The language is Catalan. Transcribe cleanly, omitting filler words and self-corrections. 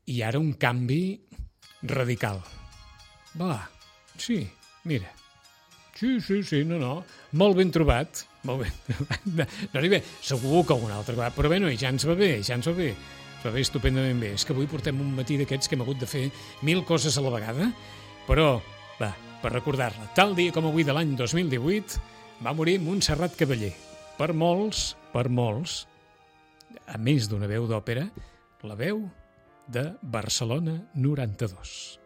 I ara un canvi radical. Va, sí, mira. Sí, no. Molt ben trobat. Molt ben trobat. No li ve, segur que alguna altra vegada, però bé, ja ens va bé. Ens va bé estupendament bé. És que avui portem un matí d'aquests que hem hagut de fer 1000 coses a la vegada, però, va, per recordar-la, tal dia com avui de l'any 2018 va morir Montserrat Caballé. Per molts, a més d'una veu d'òpera, la veu de Barcelona 92.